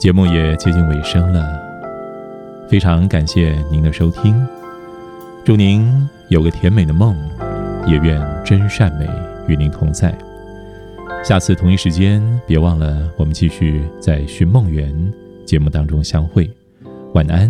节目也接近尾声了，非常感谢您的收听，祝您有个甜美的梦，也愿真善美与您同在。下次同一时间别忘了我们继续在寻梦园节目当中相会，晚安。